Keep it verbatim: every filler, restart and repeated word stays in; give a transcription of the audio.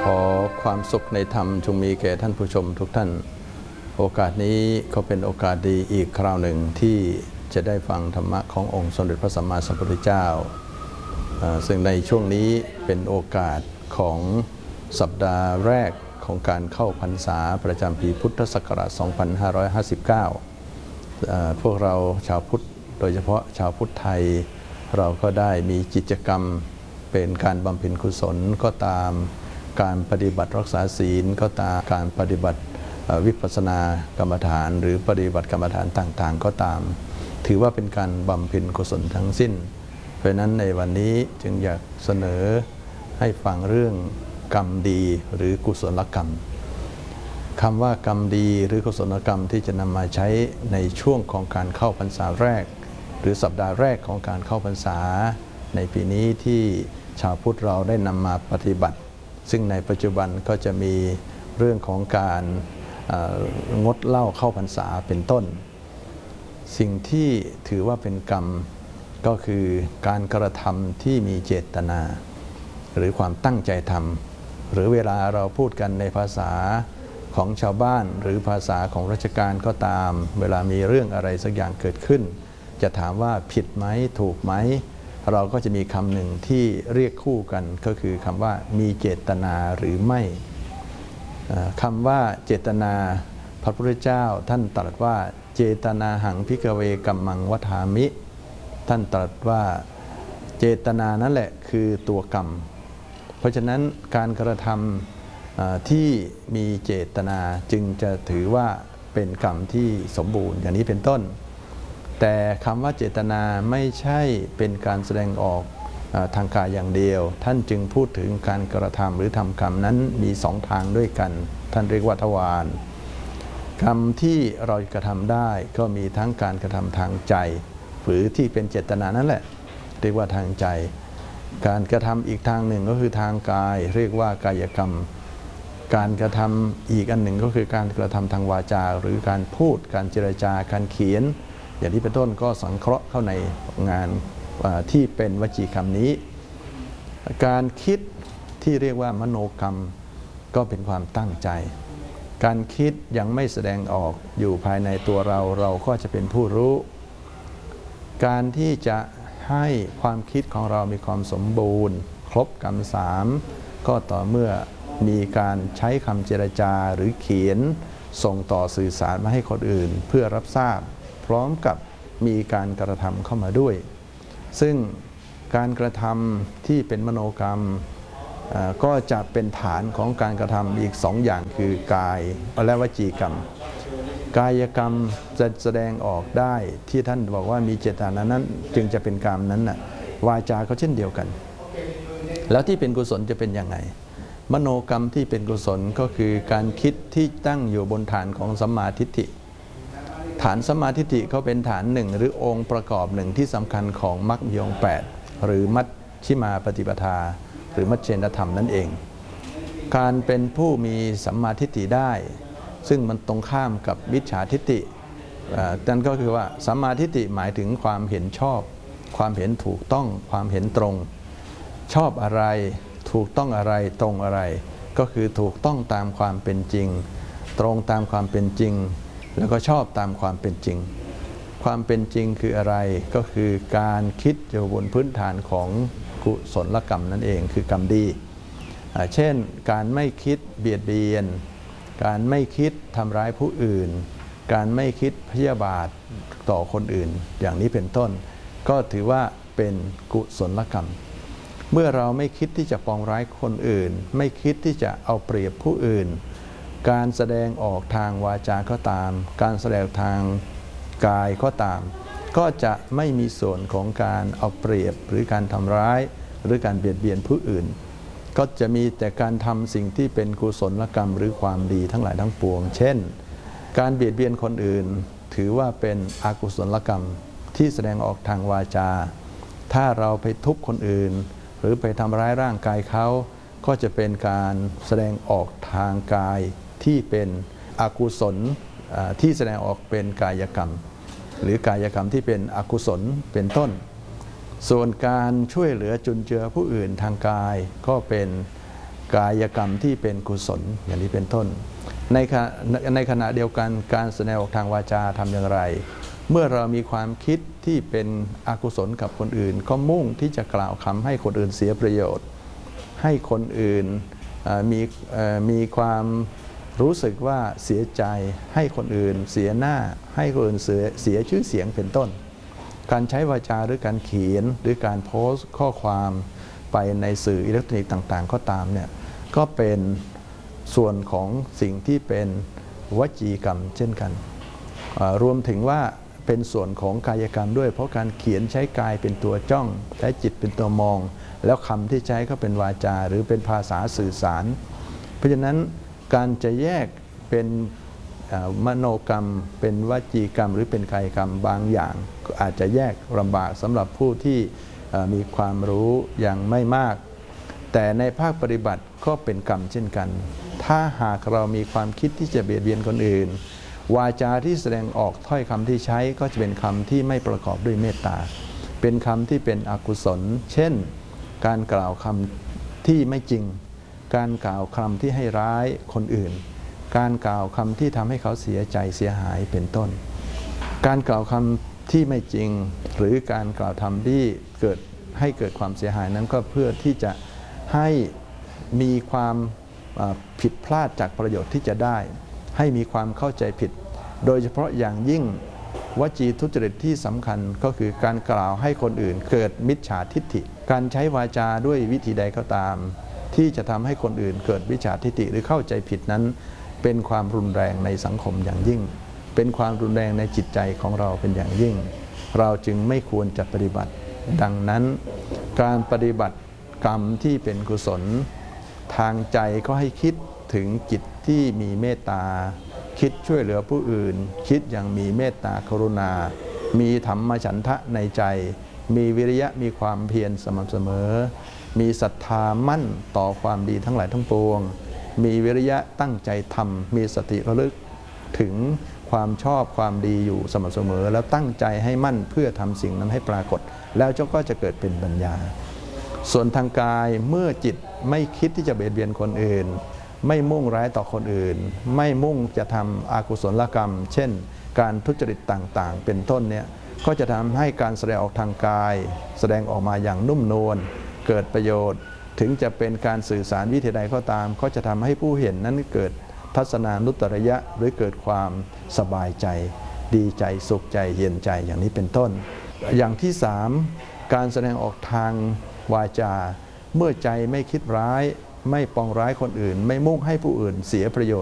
ขอความสุขในธรรมจงมีแก่ท่านผู้ชมทุกท่านโอกาสนี้ก็เป็นโอกาสดีอีกคราวหนึ่งที่จะได้ฟังธรรมะขององค์สมเด็จพระสัมมาสัมพุทธเจ้าซึ่งในช่วงนี้เป็นโอกาสของสัปดาห์แรกของการเข้าพรรษาประจำปีพุทธศักราช สองพันห้าร้อยห้าสิบเก้า พวกเราชาวพุทธโดยเฉพาะชาวพุทธไทยเราก็ได้มีกิจกรรมเป็นการบำเพ็ญกุศลก็ตามการปฏิบัติรักษาศีลก็ตามการปฏิบัติวิปัสสนากรรมฐานหรือปฏิบัติกรรมฐานต่างๆก็ตามถือว่าเป็นการบำเพ็ญกุศลทั้งสิ้นเพราะนั้นในวันนี้จึงอยากเสนอให้ฟังเรื่องกรรมดีหรือกุศลกรรมคำว่ากรรมดีหรือกุศลกรรมที่จะนำมาใช้ในช่วงของการเข้าพรรษาแรกหรือสัปดาห์แรกของการเข้าพรรษาในปีนี้ที่ชาวพุทธเราได้นำมาปฏิบัติซึ่งในปัจจุบันก็จะมีเรื่องของการงดเหล้าเข้าพรรษาเป็นต้นสิ่งที่ถือว่าเป็นกรรมก็คือการกระทำที่มีเจตนาหรือความตั้งใจทำหรือเวลาเราพูดกันในภาษาของชาวบ้านหรือภาษาของราชการก็ตามเวลามีเรื่องอะไรสักอย่างเกิดขึ้นจะถามว่าผิดไหมถูกไหมเราก็จะมีคำหนึ่งที่เรียกคู่กันก็คือคำว่ามีเจตนาหรือไม่คำว่าเจตนาพระพุทธเจ้าท่านตรัสว่าเจตนาหังภิกขเวกัมมังวัฏามิท่านตรัสว่าเจตนานั่นแหละคือตัวกรรมเพราะฉะนั้นการกระทำที่มีเจตนาจึงจะถือว่าเป็นกรรมที่สมบูรณ์อย่างนี้เป็นต้นแต่คำว่าเจตนาไม่ใช่เป็นการแสดงออกทางกายอย่างเดียวท่านจึงพูดถึงการกระทำหรือทำกรรมนั้นมีสองทางด้วยกันท่านเรียกว่าทวารกรรมที่เรากระทำได้ก็มีทั้งการกระทำทางใจหรือที่เป็นเจตนานั่นแหละเรียกว่าทางใจการกระทำอีกทางหนึ่งก็คือทางกายเรียกว่ากายกรรมการกระทำอีกอันหนึ่งก็คือการกระทำทางวาจาหรือการพูดการเจรจาการเขียนอย่างที่เป็นต้นก็สังเคราะห์เข้าในงานที่เป็นวจีกรรมนี้การคิดที่เรียกว่ามโนกรรมก็เป็นความตั้งใจการคิดยังไม่แสดงออกอยู่ภายในตัวเราเราก็จะเป็นผู้รู้การที่จะให้ความคิดของเรามีความสมบูรณ์ครบกรรมสามก็ต่อเมื่อมีการใช้คำเจรจาหรือเขียนส่งต่อสื่อสารมาให้คนอื่นเพื่อรับทราบพร้อมกับมีการกระทำเข้ามาด้วยซึ่งการกระทำที่เป็นมโนกรรมก็จะเป็นฐานของการกระทำอีกสองอย่างคือกายและวจีกรรมกายกรรมจะแสดงออกได้ที่ท่านบอกว่ามีเจตนานั้นจึงจะเป็นกรรมนั้นน่ะวาจาก็เช่นเดียวกันแล้วที่เป็นกุศลจะเป็นยังไงมโนกรรมที่เป็นกุศลก็คือการคิดที่ตั้งอยู่บนฐานของสัมมาทิฏฐิฐานสัมมาทิฏฐิเขาเป็นฐานหนึ่งหรือองค์ประกอบหนึ่งที่สำคัญของมรรคมีองค์แปดหรือมัชฌิมาปฏิปทาหรือมัชฌิมธรรมนั่นเองการเป็นผู้มีสัมมาทิฏฐิได้ซึ่งมันตรงข้ามกับมิจฉาทิฏฐินั่นก็คือว่าสัมมาทิฏฐิหมายถึงความเห็นชอบความเห็นถูกต้องความเห็นตรงชอบอะไรถูกต้องอะไรตรงอะไรก็คือถูกต้องตามความเป็นจริงตรงตามความเป็นจริงแล้วก็ชอบตามความเป็นจริงความเป็นจริงคืออะไรก็คือการคิดอยู่บนพื้นฐานของกุศลกรรมนั่นเองคือกรรมดีเช่นการไม่คิดเบียดเบียนการไม่คิดทำร้ายผู้อื่นการไม่คิดพยาบาทต่อคนอื่นอย่างนี้เป็นต้นก็ถือว่าเป็นกุศลกรรมเมื่อเราไม่คิดที่จะปองร้ายคนอื่นไม่คิดที่จะเอาเปรียบผู้อื่นการแสดงออกทางวาจาก็ตามการแสดงทางกายก็ตามก็จะไม่มีส่วนของการเอาเปรียบหรือการทำร้ายหรือการเบียดเบียนผู้อื่นก็จะมีแต่การทำสิ่งที่เป็นกุศลกรรมหรือความดีทั้งหลายทั้งปวงเช่นการเบียดเบียนคนอื่นถือว่าเป็นอกุศลกรรมที่แสดงออกทางวาจาถ้าเราไปทุบคนอื่นหรือไปทำร้ายร่างกายเขาก็จะเป็นการแสดงออกทางกายที่เป็นอกุศลที่แสดงออกเป็นกายกรรมหรือกายกรรมที่เป็นอกุศลเป็นต้นส่วนการช่วยเหลือจุนเจือผู้อื่นทางกายก็เป็นกายกรรมที่เป็นกุศลอย่างนี้เป็นต้นในขณะในขณะเดียวกันการแสดงออกทางวาจาทำอย่างไรเมื่อเรามีความคิดที่เป็นอกุศลกับคนอื่นก็มุ่งที่จะกล่าวคำให้คนอื่นเสียประโยชน์ให้คนอื่นมีมีความรู้สึกว่าเสียใจให้คนอื่นเสียหน้าให้คนอื่นเสียเสียชื่อเสียงเป็นต้นการใช้วาจาหรือการเขียนหรือการโพสต์ข้อความไปในสื่ออิเล็กทรอนิกส์ต่างๆก็ตามเนี่ยก็เป็นส่วนของสิ่งที่เป็นวจีกรรมเช่นกันรวมถึงว่าเป็นส่วนของกายกรรมด้วยเพราะการเขียนใช้กายเป็นตัวจ้องใช้จิตเป็นตัวมองแล้วคำที่ใช้ก็เป็นวาจาหรือเป็นภาษาสื่อสารเพราะฉะนั้นการจะแยกเป็นมโนกรรมเป็นวจีกรรมหรือเป็นกายกรรมบางอย่างก็อาจจะแยกลำบากสำหรับผู้ที่มีความรู้อย่างไม่มากแต่ในภาคปฏิบัติก็เป็นกรรมเช่นกันถ้าหากเรามีความคิดที่จะเบียดเบียนคนอื่นวาจาที่แสดงออกถ้อยคำที่ใช้ก็จะเป็นคำที่ไม่ประกอบด้วยเมตตาเป็นคำที่เป็นอกุศลเช่นการกล่าวคำที่ไม่จริงการกล่าวคำที่ให้ร้ายคนอื่นการกล่าวคำที่ทำให้เขาเสียใจเสียหายเป็นต้นการกล่าวคำที่ไม่จริงหรือการกล่าวคำที่เกิดให้เกิดความเสียหายนั้นก็เพื่อที่จะให้มีความผิดพลาดจากประโยชน์ที่จะได้ให้มีความเข้าใจผิดโดยเฉพาะอย่างยิ่งวจีทุจริตที่สำคัญก็คือการกล่าวให้คนอื่นเกิดมิจฉาทิฏฐิการใช้วาจาด้วยวิธีใดก็ตามที่จะทำให้คนอื่นเกิดมิจฉาทิฏฐิหรือเข้าใจผิดนั้นเป็นความรุนแรงในสังคมอย่างยิ่งเป็นความรุนแรงในจิตใจของเราเป็นอย่างยิ่งเราจึงไม่ควรจะปฏิบัติดังนั้นการปฏิบัติกรรมที่เป็นกุศลทางใจก็ให้คิดถึงจิตที่มีเมตตาคิดช่วยเหลือผู้อื่นคิดอย่างมีเมตตากรุณามีธรรมฉันทะในใจมีวิริยะมีความเพียรสม่ำเสมอมีศรัทธามั่นต่อความดีทั้งหลายทั้งปวงมีวิริยะตั้งใจทำมีสติระลึกถึงความชอบความดีอยู่สม่ำเสมอแล้วตั้งใจให้มั่นเพื่อทำสิ่งนั้นให้ปรากฏแล้วเจ้าก็จะเกิดเป็นปัญญาส่วนทางกายเมื่อจิตไม่คิดที่จะเบียดเบียนคนอื่นไม่มุ่งร้ายต่อคนอื่นไม่มุ่งจะทำอกุศลกรรมเช่นการทุจริตต่างๆเป็นต้นเนี่ยก็จะทำให้การแสดงออกทางกายแสดงออกมาอย่างนุ่มนวลเกิดประโยชน์ถึงจะเป็นการสื่อสารวิธีใดก็ตามก็จะทำให้ผู้เห็นนั้นเกิดทัศนานุตตรยะหรือเกิดความสบายใจดีใจสุขใจเย็นใจอย่างนี้เป็นต้นอย่างที่สามการแสดงออกทางวาจาเมื่อใจไม่คิดร้ายไม่ปองร้ายคนอื่นไม่มุ่งให้ผู้อื่นเสียประโยชน์